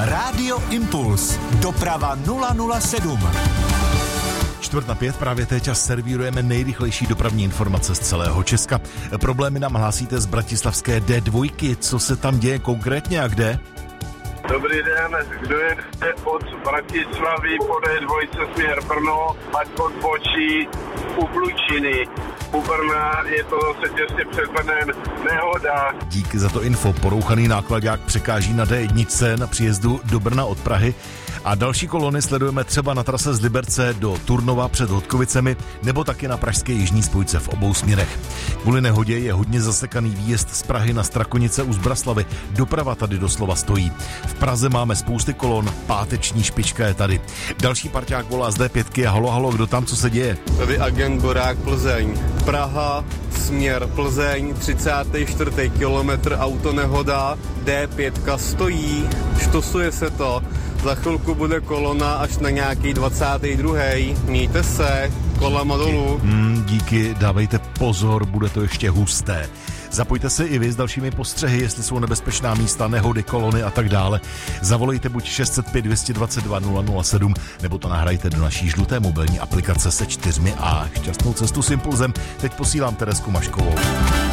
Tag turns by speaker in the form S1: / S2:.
S1: Rádio Impuls. Doprava 007. 4:45, právě teď čas servírujeme nejrychlejší dopravní informace z celého Česka. Problémy nám hlásíte z bratislavské D2. Co se tam děje konkrétně a kde?
S2: Dobrý den, kdo je od Bratislavy po D2 směr Brno, ať odbočí u Blučiny. U Brna je to zase těsně před Brnem nehoda.
S1: Díky za to info. Porouchaný nákladák překáží na D1 na příjezdu do Brna od Prahy. A další kolony sledujeme třeba na trase z Liberce do Turnova před Hodkovicemi nebo taky na pražské jižní spojce v obou směrech. Kvůli nehodě je hodně zasekaný výjezd z Prahy na Strakonice u Zbraslavy. Doprava tady doslova stojí. V Praze máme spousty kolon, páteční špička je tady. Další parťák volá z D5 a halo, kdo tam, co se děje?
S3: Tady agent Borák Plzeň. Praha, směr Plzeň, 34. kilometr, autonehoda, D5 stojí, štosuje se to. Za chvilku bude kolona až na nějaký 22. Mějte se, kolama dolů.
S1: Díky, dávejte pozor, bude to ještě husté. Zapojte se i vy s dalšími postřehy, jestli jsou nebezpečná místa, nehody, kolony a tak dále. Zavolejte buď 605 222 007, nebo to nahrajte do naší žluté mobilní aplikace se 4A. Šťastnou cestu s Impulzem teď posílám Teresku Maškovou.